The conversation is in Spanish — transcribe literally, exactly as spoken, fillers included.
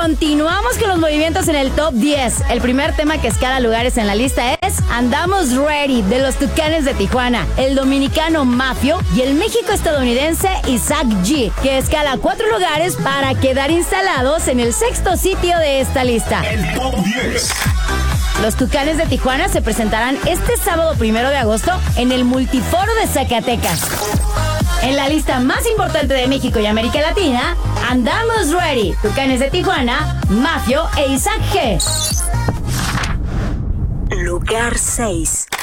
continuamos con los movimientos en el top diez. El primer tema que escala lugares en la lista es Andamos Ready, de los Tucanes de Tijuana, el dominicano Mafio y el México-estadounidense Isaac G, que escala cuatro lugares para quedar instalados en el sexto sitio de esta lista. El top diez. Los Tucanes de Tijuana se presentarán este sábado primero de agosto en el Multiforo de Zacatecas. En la lista más importante de México y América Latina, Andamos Ready, Tucanes de Tijuana, Mafio e Isaac G. Lugar seis.